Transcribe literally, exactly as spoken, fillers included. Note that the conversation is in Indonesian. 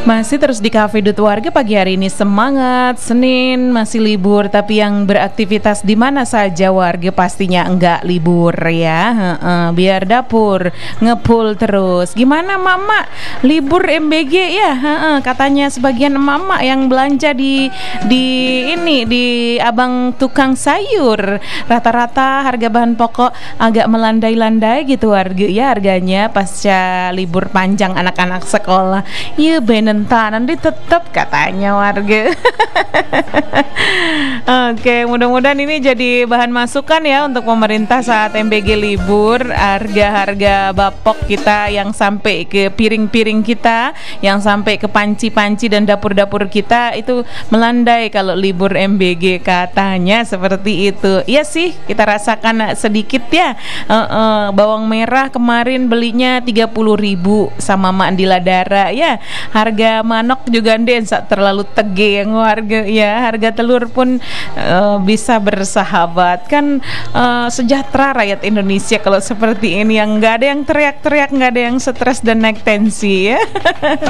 Masih terus di Cafe Dut Warga pagi hari ini, semangat Senin, masih libur tapi yang beraktivitas di mana saja warga pastinya enggak libur ya. He-he, biar dapur ngepul terus. Gimana mama? Libur M B G ya? He-he, katanya sebagian mama yang belanja di di ini di abang tukang sayur. Rata-rata harga bahan pokok agak melandai-landai gitu warga ya harganya pasca libur panjang anak-anak sekolah. Ya bener nanti tetap katanya warga. Oke, mudah-mudahan ini jadi bahan masukan ya untuk pemerintah saat M B G libur. Harga-harga bapok kita yang sampai ke piring-piring kita, yang sampai ke panci-panci dan dapur-dapur kita itu melandai kalau libur M B G katanya seperti itu. Iya sih, kita rasakan sedikit ya. uh, uh, Bawang merah kemarin belinya tiga puluh ribu sama Mak Andila Dara ya. Harga manok juga den terlalu tege yang warga ya. Harga telur pun uh, bisa bersahabat kan. Uh, sejahtera rakyat Indonesia kalau seperti ini, yang nggak ada yang teriak-teriak, nggak ada yang stres dan naik tensi ya.